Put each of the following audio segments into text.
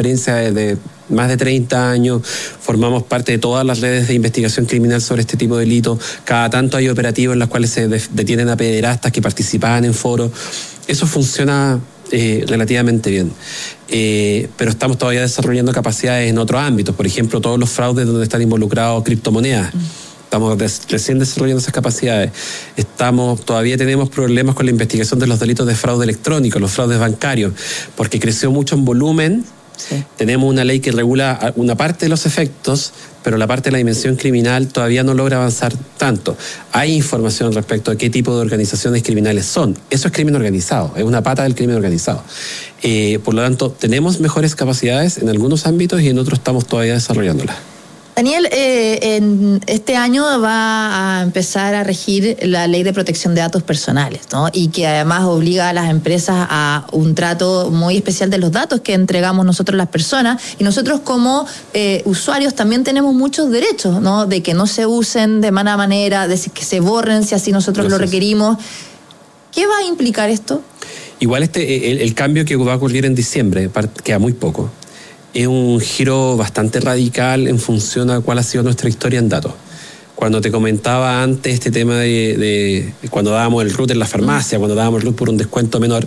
experiencia de más de 30 años, formamos parte de todas las redes de investigación criminal sobre este tipo de delitos. Cada tanto hay operativos en los cuales se detienen a pederastas que participaban en foros. Eso funciona relativamente bien. Pero estamos todavía desarrollando capacidades en otros ámbitos. Por ejemplo, todos los fraudes donde están involucrados criptomonedas. Estamos recién desarrollando esas capacidades. Todavía tenemos problemas con la investigación de los delitos de fraude electrónico, los fraudes bancarios, porque creció mucho en volumen. Sí. Tenemos una ley que regula una parte de los efectos, pero la parte de la dimensión criminal todavía no logra avanzar tanto. Hay información respecto a qué tipo de organizaciones criminales son. Eso es crimen organizado, es una pata del crimen organizado. Por lo tanto, tenemos mejores capacidades en algunos ámbitos y en otros estamos todavía desarrollándolas. Daniel, en este año va a empezar a regir la Ley de Protección de Datos Personales, ¿no? Y que además obliga a las empresas a un trato muy especial de los datos que entregamos nosotros las personas. Y nosotros como usuarios también tenemos muchos derechos, ¿no? De que no se usen de mala manera, de que se borren si así nosotros lo requerimos. ¿Qué va a implicar esto? Igual el cambio que va a ocurrir en diciembre, queda muy poco. Es un giro bastante radical en función a cuál ha sido nuestra historia en datos. Cuando te comentaba antes este tema de cuando dábamos el RUT en la farmacia, cuando dábamos el RUT por un descuento menor,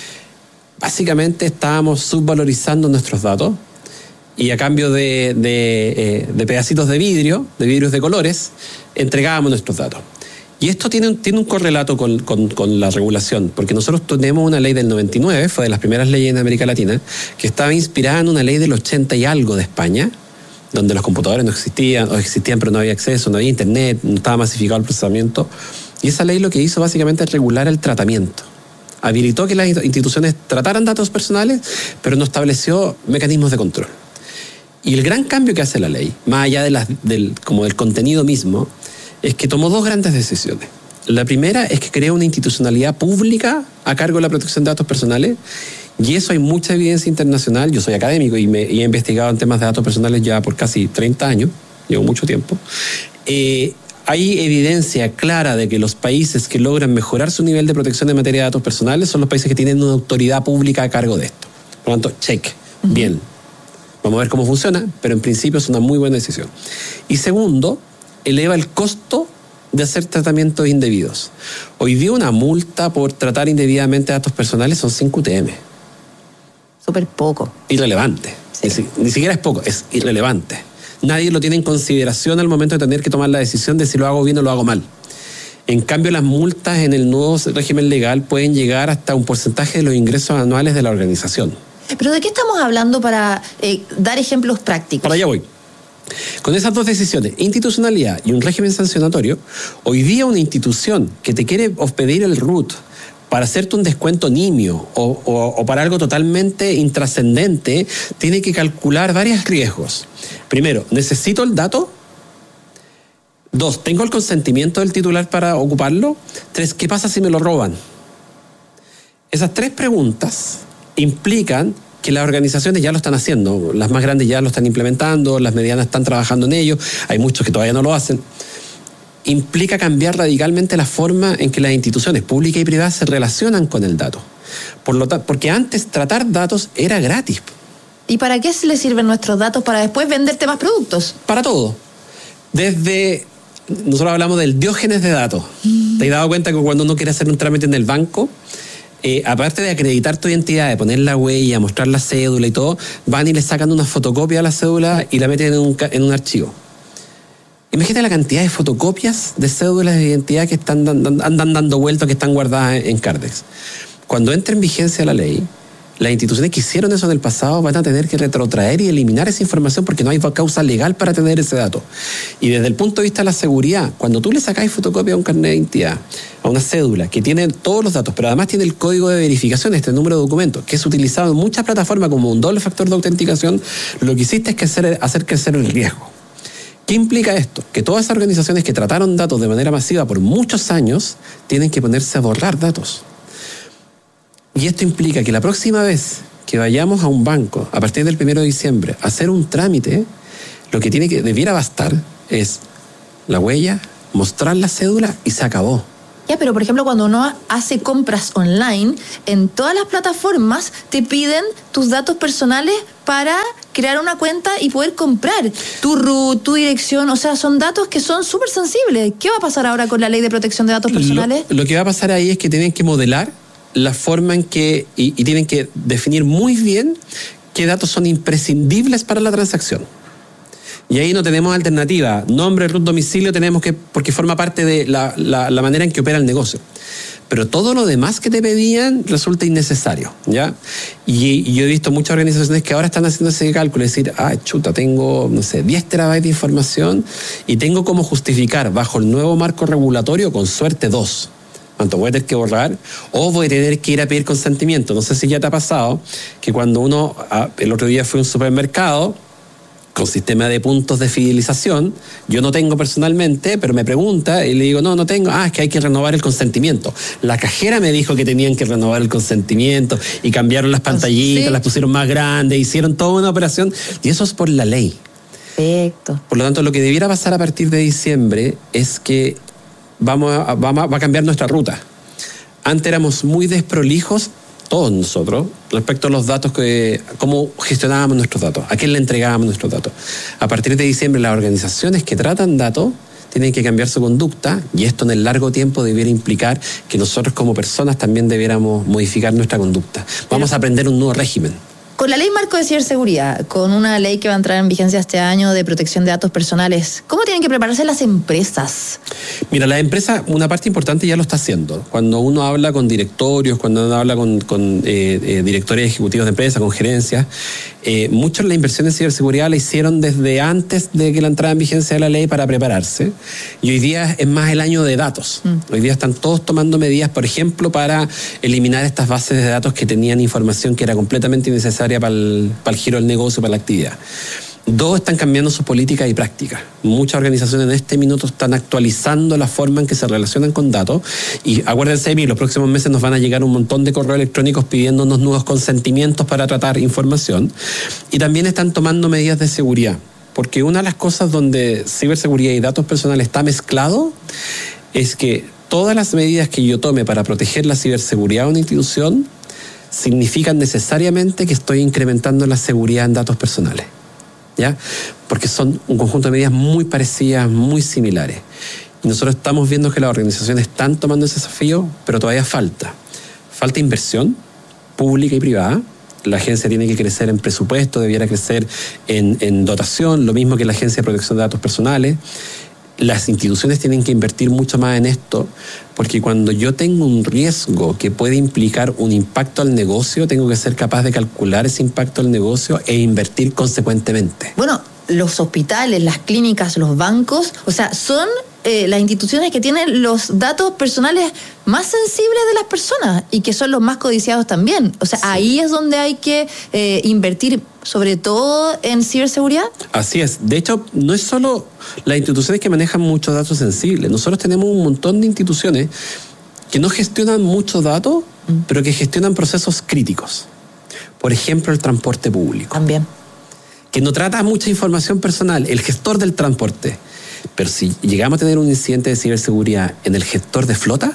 básicamente estábamos subvalorizando nuestros datos y a cambio de pedacitos de vidrios de colores, entregábamos nuestros datos. Y esto tiene un correlato con la regulación, porque nosotros tenemos una ley del 99, fue de las primeras leyes en América Latina, que estaba inspirada en una ley del 80 y algo de España, donde los computadores no existían, o existían pero no había acceso, no había internet, no estaba masificado el procesamiento. Y esa ley lo que hizo básicamente es regular el tratamiento. Habilitó que las instituciones trataran datos personales, pero no estableció mecanismos de control. Y el gran cambio que hace la ley, más allá del contenido mismo, es que tomó dos grandes decisiones. La primera es que crea una institucionalidad pública a cargo de la protección de datos personales, y eso hay mucha evidencia internacional. Yo soy académico y he investigado en temas de datos personales ya por casi 30 años, llevo mucho tiempo. Hay evidencia clara de que los países que logran mejorar su nivel de protección en materia de datos personales son los países que tienen una autoridad pública a cargo de esto. Por lo tanto, check, bien. Vamos a ver cómo funciona, pero en principio es una muy buena decisión. Y segundo, eleva el costo de hacer tratamientos indebidos. Hoy día una multa por tratar indebidamente datos personales son 5 UTM. Súper poco. Irrelevante. Sí. Ni siquiera es poco, es irrelevante. Nadie lo tiene en consideración al momento de tener que tomar la decisión de si lo hago bien o lo hago mal. En cambio, las multas en el nuevo régimen legal pueden llegar hasta un porcentaje de los ingresos anuales de la organización. ¿Pero de qué estamos hablando para dar ejemplos prácticos? Para allá voy. Con esas dos decisiones, institucionalidad y un régimen sancionatorio, hoy día una institución que te quiere pedir el RUT para hacerte un descuento nimio o para algo totalmente intrascendente, tiene que calcular varios riesgos. Primero, ¿necesito el dato? 2, ¿tengo el consentimiento del titular para ocuparlo? 3, ¿qué pasa si me lo roban? Esas 3 preguntas implican que las organizaciones ya lo están haciendo. Las más grandes ya lo están implementando, las medianas están trabajando en ello, hay muchos que todavía no lo hacen. Implica cambiar radicalmente la forma en que las instituciones públicas y privadas se relacionan con el dato. Porque antes tratar datos era gratis. ¿Y para qué se le sirven nuestros datos? ¿Para después venderte más productos? Para todo. Nosotros hablamos del Diógenes de datos. ¿Te has dado cuenta que cuando uno quiere hacer un trámite en el banco, aparte de acreditar tu identidad, de poner la huella, mostrar la cédula y todo, van y le sacan una fotocopia a la cédula y la meten en un archivo? Imagínate la cantidad de fotocopias de cédulas de identidad que andan dando vueltas, que están guardadas en Cardex. Cuando entre en vigencia la ley, las instituciones que hicieron eso en el pasado van a tener que retrotraer y eliminar esa información porque no hay causa legal para tener ese dato. Y desde el punto de vista de la seguridad, cuando tú le sacáis fotocopia a un carnet de identidad, a una cédula que tiene todos los datos, pero además tiene el código de verificación, este número de documentos, que es utilizado en muchas plataformas como un doble factor de autenticación, lo que hiciste es hacer crecer el riesgo. ¿Qué implica esto? Que todas esas organizaciones que trataron datos de manera masiva por muchos años tienen que ponerse a borrar datos. Y esto implica que la próxima vez que vayamos a un banco, a partir del 1 de diciembre, a hacer un trámite, lo que debiera bastar es la huella, mostrar la cédula y se acabó. Ya, pero por ejemplo, cuando uno hace compras online, en todas las plataformas te piden tus datos personales para crear una cuenta y poder comprar tu RUT, tu dirección. O sea, son datos que son súper sensibles. ¿Qué va a pasar ahora con la ley de protección de datos personales? Lo que va a pasar ahí es que tienen que modelar la forma en que, y tienen que definir muy bien qué datos son imprescindibles para la transacción. Y ahí no tenemos alternativa. Nombre, RUT, domicilio tenemos que, porque forma parte de la manera en que opera el negocio. Pero todo lo demás que te pedían resulta innecesario, ¿ya? Y yo he visto muchas organizaciones que ahora están haciendo ese cálculo, es decir, tengo, 10 terabytes de información y tengo cómo justificar bajo el nuevo marco regulatorio, con suerte 2. ¿Cuánto voy a tener que borrar? O voy a tener que ir a pedir consentimiento. No sé si ya te ha pasado que cuando uno, el otro día fui a un supermercado con sistema de puntos de fidelización, yo no tengo personalmente, pero me pregunta y le digo, no tengo, es que hay que renovar el consentimiento. La cajera me dijo que tenían que renovar el consentimiento y cambiaron las pantallitas, las pusieron más grandes, hicieron toda una operación y eso es por la ley. Perfecto. Por lo tanto, lo que debiera pasar a partir de diciembre es que va a cambiar nuestra ruta. Antes éramos muy desprolijos, todos nosotros, respecto a los datos, cómo gestionábamos nuestros datos, a quién le entregábamos nuestros datos. A partir de diciembre, las organizaciones que tratan datos tienen que cambiar su conducta y esto en el largo tiempo debiera implicar que nosotros como personas también debiéramos modificar nuestra conducta. Vamos a aprender un nuevo régimen. Con la ley marco de ciberseguridad, con una ley que va a entrar en vigencia este año de protección de datos personales, ¿cómo tienen que prepararse las empresas? Mira, la empresa, una parte importante ya lo está haciendo. Cuando uno habla con directorios, cuando uno habla con directores ejecutivos de empresas, con gerencias, muchas de las inversiones en ciberseguridad la hicieron desde antes de que la entrada en vigencia de la ley para prepararse. Y hoy día es más el año de datos. Hoy día están todos tomando medidas, por ejemplo, para eliminar estas bases de datos que tenían información que era completamente innecesaria para el giro del negocio, para la actividad. 2, están cambiando sus políticas y prácticas. Muchas organizaciones en este minuto están actualizando la forma en que se relacionan con datos y acuérdense de mí, los próximos meses nos van a llegar un montón de correos electrónicos pidiéndonos nuevos consentimientos para tratar información y también están tomando medidas de seguridad, porque una de las cosas donde ciberseguridad y datos personales está mezclado es que todas las medidas que yo tome para proteger la ciberseguridad de una institución significan necesariamente que estoy incrementando la seguridad en datos personales, ¿ya? Porque son un conjunto de medidas muy parecidas, muy similares. Y nosotros estamos viendo que las organizaciones están tomando ese desafío, pero todavía falta inversión pública y privada. La agencia tiene que crecer en presupuesto, debiera crecer en dotación, lo mismo que la Agencia de Protección de Datos Personales. Las instituciones tienen que invertir mucho más en esto, porque cuando yo tengo un riesgo que puede implicar un impacto al negocio, tengo que ser capaz de calcular ese impacto al negocio e invertir consecuentemente. Bueno, los hospitales, las clínicas, los bancos, o sea, son las instituciones que tienen los datos personales más sensibles de las personas y que son los más codiciados también. O sea, sí. Ahí es donde hay que invertir, sobre todo en ciberseguridad. Así es. De hecho, no es solo las instituciones que manejan muchos datos sensibles. Nosotros tenemos un montón de instituciones que no gestionan muchos datos, pero que gestionan procesos críticos. Por ejemplo, el transporte público. También. Que no trata mucha información personal, el gestor del transporte. Pero si llegamos a tener un incidente de ciberseguridad en el gestor de flota,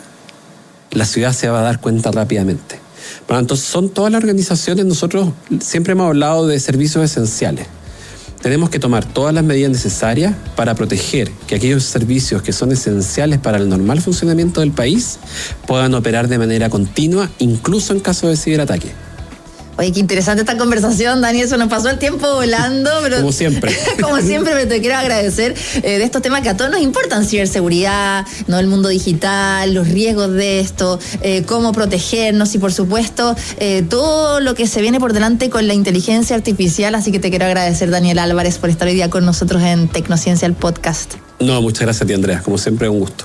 la ciudad se va a dar cuenta rápidamente. Por lo tanto, son todas las organizaciones, nosotros siempre hemos hablado de servicios esenciales. Tenemos que tomar todas las medidas necesarias para proteger que aquellos servicios que son esenciales para el normal funcionamiento del país puedan operar de manera continua, incluso en caso de ciberataque. Oye, qué interesante esta conversación, Dani, eso nos pasó el tiempo volando. Pero, como siempre. Como siempre, pero te quiero agradecer de estos temas que a todos nos importan, ciberseguridad, ¿no? El mundo digital, los riesgos de esto, cómo protegernos y, por supuesto, todo lo que se viene por delante con la inteligencia artificial. Así que te quiero agradecer, Daniel Álvarez, por estar hoy día con nosotros en Tecnociencia, el podcast. No, muchas gracias a ti, Andrea. Como siempre, un gusto.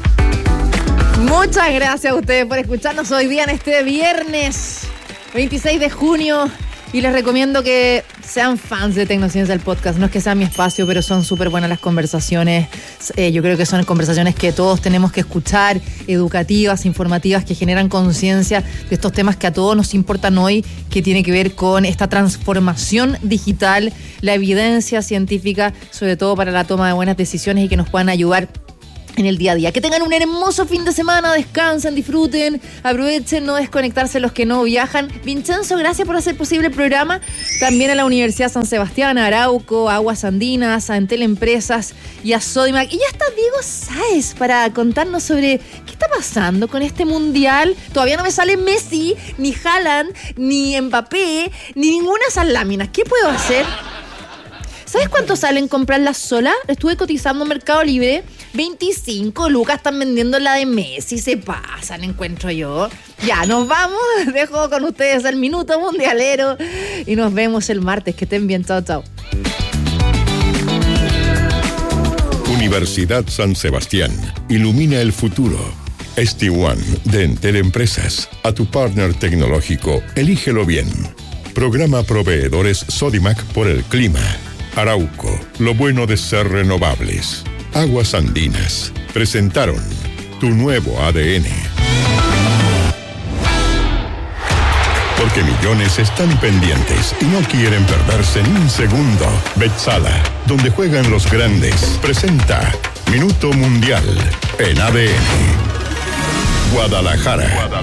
Muchas gracias a ustedes por escucharnos hoy día en este viernes 26 de junio y les recomiendo que sean fans de Tecnociencia, el podcast. No es que sea mi espacio, pero son súper buenas las conversaciones. Yo creo que son conversaciones que todos tenemos que escuchar, educativas, informativas, que generan conciencia de estos temas que a todos nos importan hoy, que tiene que ver con esta transformación digital, la evidencia científica, sobre todo para la toma de buenas decisiones y que nos puedan ayudar en el día a día. Que tengan un hermoso fin de semana, descansen, disfruten, aprovechen, no desconectarse los que no viajan. Vincenzo, gracias por hacer posible el programa. También a la Universidad San Sebastián, a Arauco, a Aguas Andinas, a Entel Empresas y a Sodimac. Y ya está Diego Sáez para contarnos sobre qué está pasando con este mundial. Todavía no me sale Messi, ni Haaland, ni Mbappé, ni ninguna de esas láminas. ¿Qué puedo hacer? ¿Sabes cuánto salen comprarlas solas? Estuve cotizando en Mercado Libre. 25 lucas están vendiendo la de Messi. Se pasan, encuentro yo. Ya, nos vamos. Dejo con ustedes el Minuto Mundialero. Y nos vemos el martes. Que estén bien. Chao, chao. Universidad San Sebastián. Ilumina el futuro. ST1 de Entel Empresas. A tu partner tecnológico. Elígelo bien. Programa Proveedores Sodimac por el clima. Arauco, lo bueno de ser renovables. Aguas Andinas presentaron tu nuevo ADN. Porque millones están pendientes y no quieren perderse ni un segundo. Betsala, donde juegan los grandes, presenta Minuto Mundial en ADN. Guadalajara.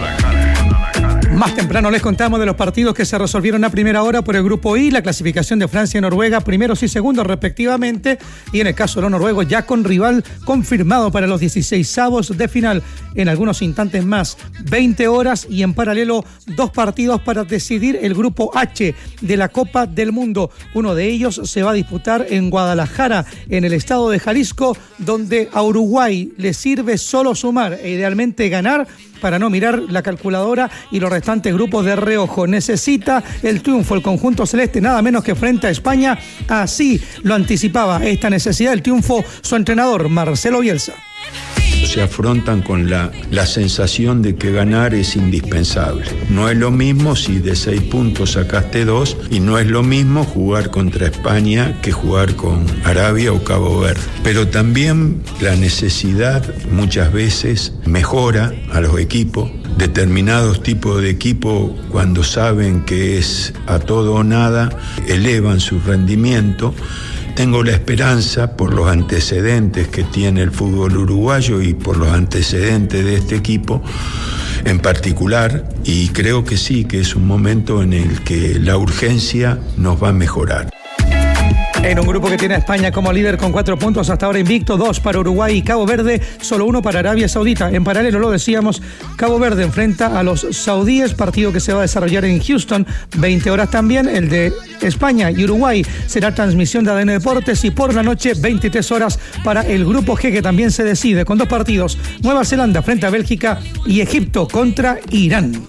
Más temprano les contamos de los partidos que se resolvieron a primera hora por el Grupo I, la clasificación de Francia y Noruega, primeros y segundos respectivamente, y en el caso de los noruegos ya con rival confirmado para los 16avos de final. En algunos instantes más, 20 horas y en paralelo 2 partidos para decidir el Grupo H de la Copa del Mundo. Uno de ellos se va a disputar en Guadalajara, en el estado de Jalisco, donde a Uruguay le sirve solo sumar e idealmente ganar para no mirar la calculadora y los restantes grupos de reojo. Necesita el triunfo el conjunto celeste, nada menos que frente a España. Así lo anticipaba esta necesidad del triunfo su entrenador, Marcelo Bielsa. Se afrontan con la sensación de que ganar es indispensable. No es lo mismo si de 6 puntos sacaste 2 y no es lo mismo jugar contra España que jugar con Arabia o Cabo Verde. Pero también la necesidad muchas veces mejora a los equipos. Determinados tipos de equipo, cuando saben que es a todo o nada, elevan su rendimiento. Tengo la esperanza, por los antecedentes que tiene el fútbol uruguayo y por los antecedentes de este equipo en particular, y creo que sí, que es un momento en el que la urgencia nos va a mejorar. En un grupo que tiene a España como líder con 4 puntos hasta ahora invicto, 2 para Uruguay y Cabo Verde, solo 1 para Arabia Saudita. En paralelo, lo decíamos, Cabo Verde enfrenta a los saudíes, partido que se va a desarrollar en Houston, 20 horas también. El de España y Uruguay será transmisión de ADN Deportes, y por la noche 23 horas para el grupo G, que también se decide con 2 partidos, Nueva Zelanda frente a Bélgica y Egipto contra Irán.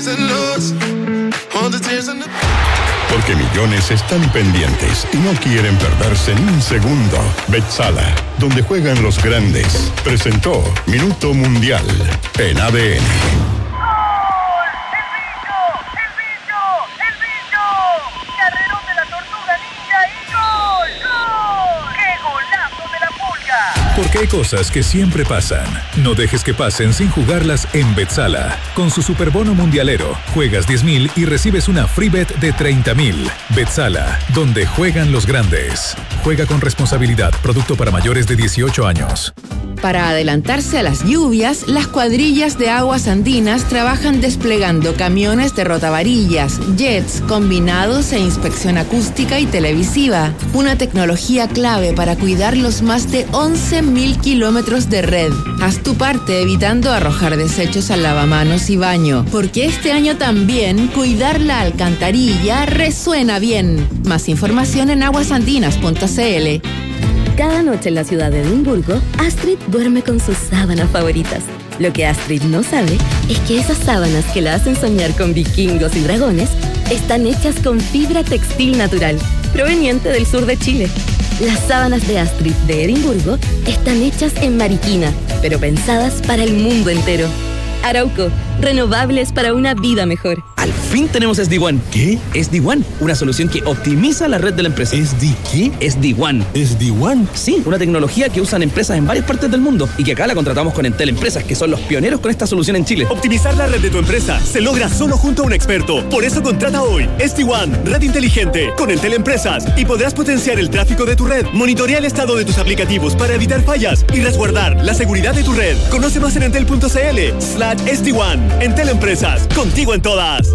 Porque millones están pendientes y no quieren perderse ni un segundo. Betsala, donde juegan los grandes, presentó Minuto Mundial en ADN. Porque hay cosas que siempre pasan. No dejes que pasen sin jugarlas en Betsala. Con su superbono mundialero, juegas 10,000 y recibes una free bet de 30,000. Betsala, donde juegan los grandes. Juega con responsabilidad. Producto para mayores de 18 años. Para adelantarse a las lluvias, las cuadrillas de Aguas Andinas trabajan desplegando camiones de rotavarillas, jets, combinados e inspección acústica y televisiva. Una tecnología clave para cuidar los más de 11,000 kilómetros de red. Haz tu parte evitando arrojar desechos al lavamanos y baño, porque este año también cuidar la alcantarilla resuena bien. Más información en aguasandinas.cl. Cada noche en la ciudad de Edimburgo, Astrid duerme con sus sábanas favoritas. Lo que Astrid no sabe es que esas sábanas que la hacen soñar con vikingos y dragones están hechas con fibra textil natural, proveniente del sur de Chile. Las sábanas de Astrid de Edimburgo están hechas en Mariquina, pero pensadas para el mundo entero. Arauco, renovables para una vida mejor. Al fin tenemos SD-WAN. ¿Qué? SD-WAN, una solución que optimiza la red de la empresa. ¿Qué? SD-WAN. ¿SD-WAN? Sí, una tecnología que usan empresas en varias partes del mundo y que acá la contratamos con Entel Empresas, que son los pioneros con esta solución en Chile. Optimizar la red de tu empresa se logra solo junto a un experto. Por eso contrata hoy SD-WAN, red inteligente, con Entel Empresas, y podrás potenciar el tráfico de tu red, monitorear el estado de tus aplicativos para evitar fallas y resguardar la seguridad de tu red. Conoce más en entel.cl/SD-WAN. Entel Empresas, contigo en todas.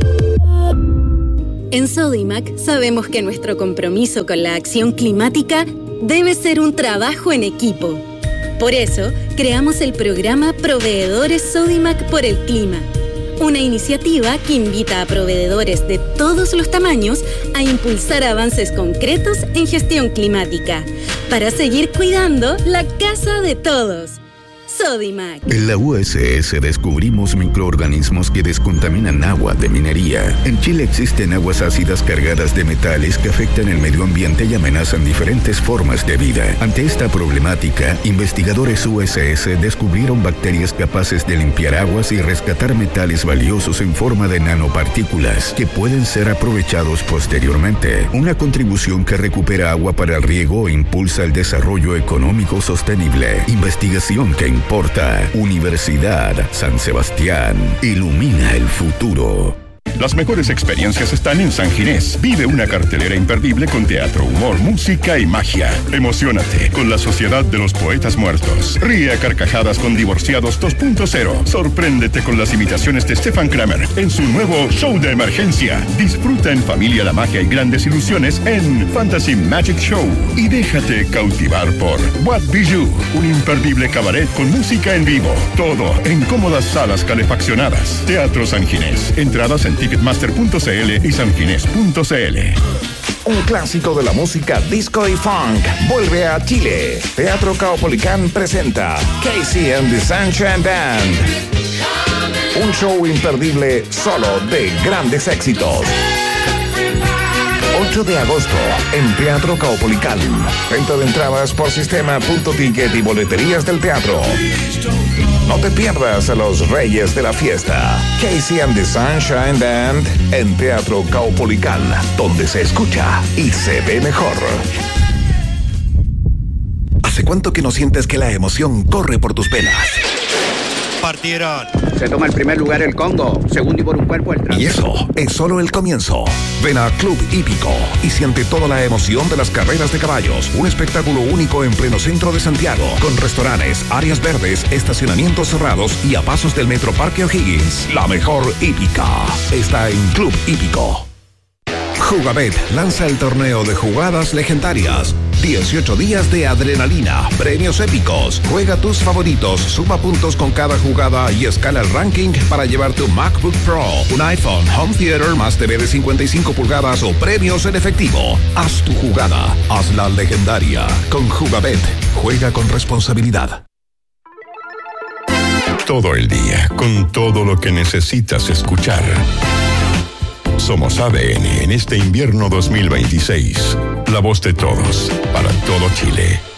En Sodimac sabemos que nuestro compromiso con la acción climática debe ser un trabajo en equipo. Por eso, creamos el programa Proveedores Sodimac por el Clima, una iniciativa que invita a proveedores de todos los tamaños a impulsar avances concretos en gestión climática, para seguir cuidando la casa de todos. Sodimac. En la USS descubrimos microorganismos que descontaminan agua de minería. En Chile existen aguas ácidas cargadas de metales que afectan el medio ambiente y amenazan diferentes formas de vida. Ante esta problemática, investigadores USS descubrieron bacterias capaces de limpiar aguas y rescatar metales valiosos en forma de nanopartículas que pueden ser aprovechados posteriormente. Una contribución que recupera agua para el riego e impulsa el desarrollo económico sostenible. Investigación que importa. Universidad San Sebastián. Ilumina el futuro. Las mejores experiencias están en San Ginés. Vive una cartelera imperdible con teatro, humor, música y magia. Emociónate con la Sociedad de los Poetas Muertos. Ríe a carcajadas con Divorciados 2.0. Sorpréndete con las imitaciones de Stefan Kramer en su nuevo show de emergencia. Disfruta en familia la magia y grandes ilusiones en Fantasy Magic Show. Y déjate cautivar por What Bijou, un imperdible cabaret con música en vivo. Todo en cómodas salas calefaccionadas. Teatro San Ginés. Entradas en Ticketmaster.cl y sanginés.cl. Un clásico de la música disco y funk vuelve a Chile. Teatro Caupolicán presenta Casey and the Sunshine Band. Un show imperdible solo de grandes éxitos. 8 de agosto en Teatro Caupolicán. Venta de entradas por sistema.ticket y boleterías del teatro. No te pierdas a los reyes de la fiesta. Casey and the Sunshine Band en Teatro Caupolicán, donde se escucha y se ve mejor. ¿Hace cuánto que no sientes que la emoción corre por tus venas? Partieron. Se toma el primer lugar el Congo, segundo y por un cuerpo el Y eso es solo el comienzo. Ven a Club Hípico y siente toda la emoción de las carreras de caballos. Un espectáculo único en pleno centro de Santiago, con restaurantes, áreas verdes, estacionamientos cerrados y a pasos del Metro Parque O'Higgins. La mejor hípica está en Club Hípico. Jugabet lanza el torneo de jugadas legendarias. 18 días de adrenalina, premios épicos. Juega tus favoritos, suma puntos con cada jugada y escala el ranking para llevar tu MacBook Pro, un iPhone, home theater más TV de 55 pulgadas o premios en efectivo. Haz tu jugada, hazla legendaria. Con Jugabet, juega con responsabilidad. Todo el día, con todo lo que necesitas escuchar. Somos ADN en este invierno 2026. La voz de todos, para todo Chile.